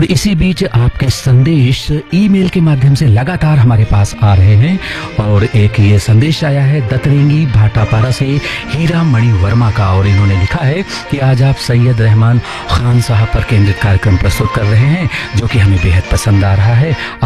इसी बीच आपके संदेश ईमेल के माध्यम से लगातार हमारे पास आ रहे हैं और एक ये संदेश आया है दतरेंगी भाटापारा से हीरा मणि वर्मा का, और इन्होंने लिखा है कि आज आप सैयद रहमान खान साहब पर केंद्रित कार्यक्रम प्रस्तुत कर रहे हैं जो कि हमें बेहद पसंद आ रहा है।